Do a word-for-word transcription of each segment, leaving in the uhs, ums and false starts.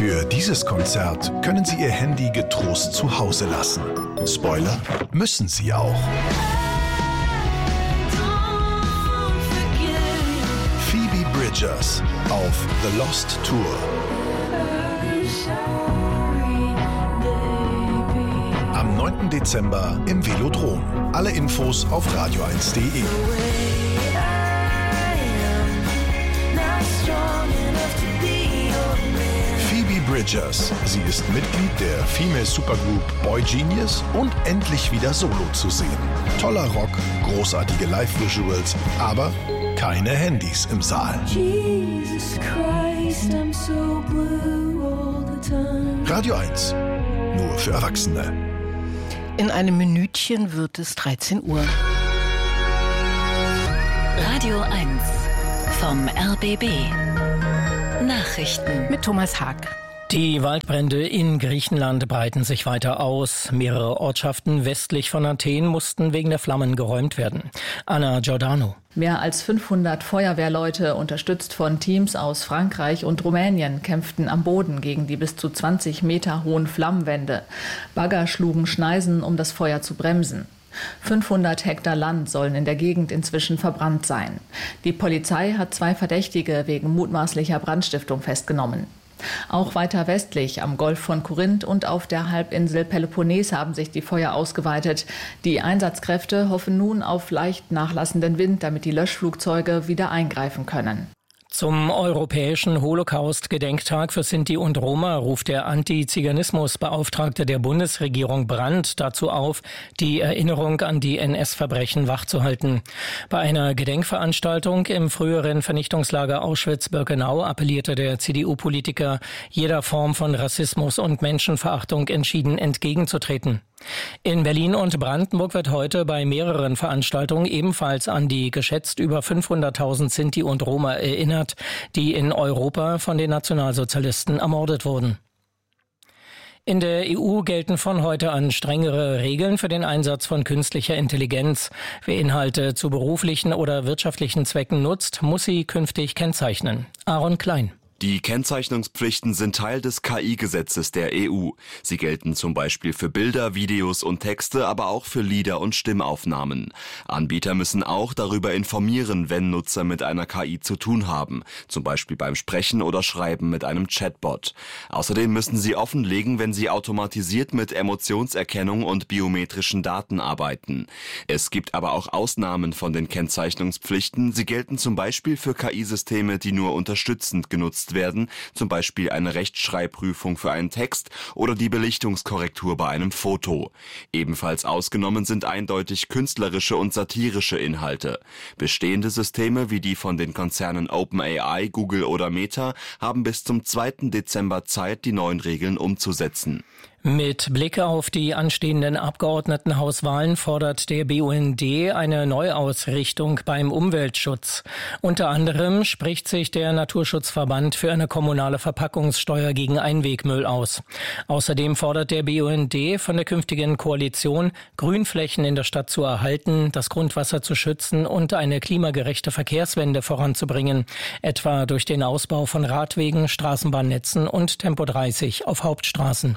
Für dieses Konzert können Sie Ihr Handy getrost zu Hause lassen. Spoiler, müssen Sie auch. Phoebe Bridgers auf The Lost Tour. Am neunten Dezember im Velodrom. Alle Infos auf radio eins punkt de. Phoebe Bridgers. Sie ist Mitglied der Female Supergroup Boy Genius und endlich wieder solo zu sehen. Toller Rock, großartige Live-Visuals, aber keine Handys im Saal. Jesus Christ, I'm so blue all the time. Radio eins. Nur für Erwachsene. In einem Minütchen wird es dreizehn Uhr. Radio eins vom R B B. Nachrichten mit Thomas Haag. Die Waldbrände in Griechenland breiten sich weiter aus. Mehrere Ortschaften westlich von Athen mussten wegen der Flammen geräumt werden. Anna Giordano. Mehr als fünfhundert Feuerwehrleute, unterstützt von Teams aus Frankreich und Rumänien, kämpften am Boden gegen die bis zu zwanzig Meter hohen Flammenwände. Bagger schlugen Schneisen, um das Feuer zu bremsen. fünfhundert Hektar Land sollen in der Gegend inzwischen verbrannt sein. Die Polizei hat zwei Verdächtige wegen mutmaßlicher Brandstiftung festgenommen. Auch weiter westlich am Golf von Korinth und auf der Halbinsel Peloponnes haben sich die Feuer ausgeweitet. Die Einsatzkräfte hoffen nun auf leicht nachlassenden Wind, damit die Löschflugzeuge wieder eingreifen können. Zum europäischen Holocaust-Gedenktag für Sinti und Roma ruft der Antiziganismus-Beauftragte der Bundesregierung Brandt dazu auf, die Erinnerung an die N S-Verbrechen wachzuhalten. Bei einer Gedenkveranstaltung im früheren Vernichtungslager Auschwitz-Birkenau appellierte der C D U-Politiker, jeder Form von Rassismus und Menschenverachtung entschieden entgegenzutreten. In Berlin und Brandenburg wird heute bei mehreren Veranstaltungen ebenfalls an die geschätzt über fünfhunderttausend Sinti und Roma erinnert, die in Europa von den Nationalsozialisten ermordet wurden. In der E U gelten von heute an strengere Regeln für den Einsatz von künstlicher Intelligenz. Wer Inhalte zu beruflichen oder wirtschaftlichen Zwecken nutzt, muss sie künftig kennzeichnen. Aaron Klein. Die Kennzeichnungspflichten sind Teil des K I-Gesetzes der E U. Sie gelten zum Beispiel für Bilder, Videos und Texte, aber auch für Lieder und Stimmaufnahmen. Anbieter müssen auch darüber informieren, wenn Nutzer mit einer K I zu tun haben, zum Beispiel beim Sprechen oder Schreiben mit einem Chatbot. Außerdem müssen sie offenlegen, wenn sie automatisiert mit Emotionserkennung und biometrischen Daten arbeiten. Es gibt aber auch Ausnahmen von den Kennzeichnungspflichten. Sie gelten zum Beispiel für K I-Systeme, die nur unterstützend genutzt werden, zum Beispiel eine Rechtschreibprüfung für einen Text oder die Belichtungskorrektur bei einem Foto. Ebenfalls ausgenommen sind eindeutig künstlerische und satirische Inhalte. Bestehende Systeme wie die von den Konzernen OpenAI, Google oder Meta haben bis zum zweiten Dezember Zeit, die neuen Regeln umzusetzen. Mit Blick auf die anstehenden Abgeordnetenhauswahlen fordert der B U N D eine Neuausrichtung beim Umweltschutz. Unter anderem spricht sich der Naturschutzverband für eine kommunale Verpackungssteuer gegen Einwegmüll aus. Außerdem fordert der B U N D von der künftigen Koalition, Grünflächen in der Stadt zu erhalten, das Grundwasser zu schützen und eine klimagerechte Verkehrswende voranzubringen, etwa durch den Ausbau von Radwegen, Straßenbahnnetzen und Tempo dreißig auf Hauptstraßen.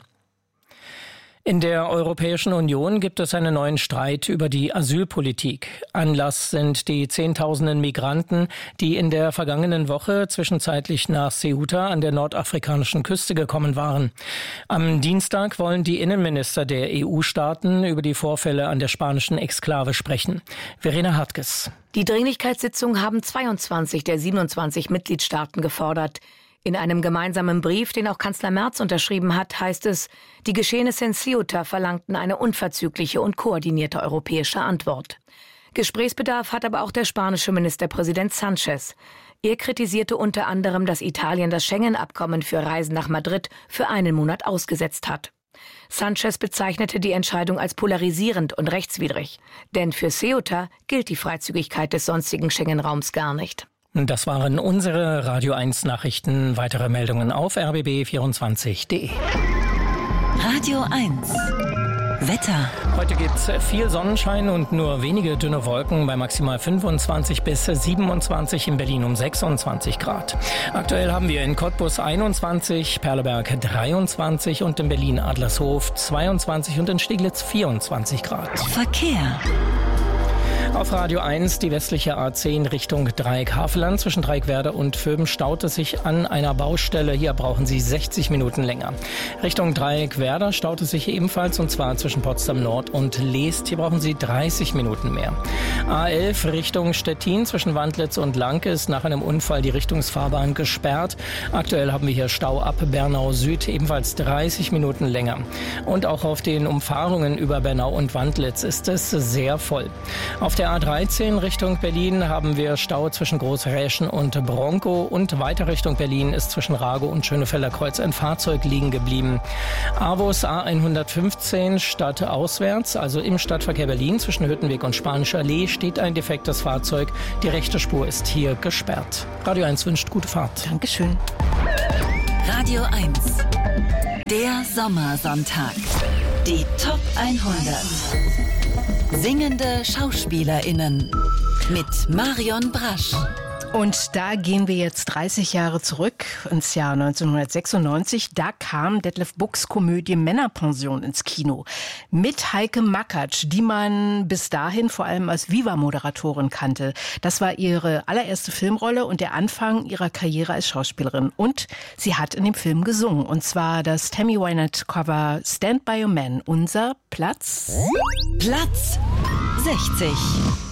In der Europäischen Union gibt es einen neuen Streit über die Asylpolitik. Anlass sind die Zehntausenden Migranten, die in der vergangenen Woche zwischenzeitlich nach Ceuta an der nordafrikanischen Küste gekommen waren. Am Dienstag wollen die Innenminister der E U-Staaten über die Vorfälle an der spanischen Exklave sprechen. Verena Hartges. Die Dringlichkeitssitzung haben zweiundzwanzig der siebenundzwanzig Mitgliedstaaten gefordert. In einem gemeinsamen Brief, den auch Kanzler Merz unterschrieben hat, heißt es, die Geschehnisse in Ceuta verlangten eine unverzügliche und koordinierte europäische Antwort. Gesprächsbedarf hat aber auch der spanische Ministerpräsident Sánchez. Er kritisierte unter anderem, dass Italien das Schengen-Abkommen für Reisen nach Madrid für einen Monat ausgesetzt hat. Sánchez bezeichnete die Entscheidung als polarisierend und rechtswidrig. Denn für Ceuta gilt die Freizügigkeit des sonstigen Schengen-Raums gar nicht. Das waren unsere Radio eins Nachrichten. Weitere Meldungen auf r b b vierundzwanzig punkt de. Radio eins. Wetter. Heute gibt es viel Sonnenschein und nur wenige dünne Wolken bei maximal fünfundzwanzig bis siebenundzwanzig, in Berlin um sechsundzwanzig Grad. Aktuell haben wir in Cottbus einundzwanzig, Perleberg dreiundzwanzig und in Berlin Adlershof zweiundzwanzig und in Steglitz vierundzwanzig Grad. Verkehr. Auf Radio eins die westliche A zehn Richtung Dreieck-Havelland. Zwischen Dreieckwerder und Vöben staut es sich an einer Baustelle. Hier brauchen Sie sechzig Minuten länger. Richtung Dreieckwerder staut es sich ebenfalls, und zwar zwischen Potsdam Nord und Leest. Hier brauchen Sie dreißig Minuten mehr. A elf Richtung Stettin zwischen Wandlitz und Lanke ist nach einem Unfall die Richtungsfahrbahn gesperrt. Aktuell haben wir hier Stau ab Bernau Süd, ebenfalls dreißig Minuten länger. Und auch auf den Umfahrungen über Bernau und Wandlitz ist es sehr voll. Auf der A dreizehn Richtung Berlin haben wir Stau zwischen Großräschen und Bronkow, und weiter Richtung Berlin ist zwischen Rago und Schönefelder Kreuz ein Fahrzeug liegen geblieben. Avus A hundertfünfzehn stadtauswärts, also im Stadtverkehr Berlin zwischen Hüttenweg und Spanische Allee, steht ein defektes Fahrzeug. Die rechte Spur ist hier gesperrt. Radio eins wünscht gute Fahrt. Dankeschön. Radio eins. Der Sommersonntag. Die Top hundert. Singende SchauspielerInnen mit Marion Brasch. Und da gehen wir jetzt dreißig Jahre zurück ins Jahr neunzehnhundertsechsundneunzig. Da kam Detlef Bucks Komödie Männerpension ins Kino mit Heike Makatsch, die man bis dahin vor allem als Viva-Moderatorin kannte. Das war ihre allererste Filmrolle und der Anfang ihrer Karriere als Schauspielerin. Und sie hat in dem Film gesungen, und zwar das Tammy Wynette-Cover Stand by a Man. Unser Platz? Platz sechzig.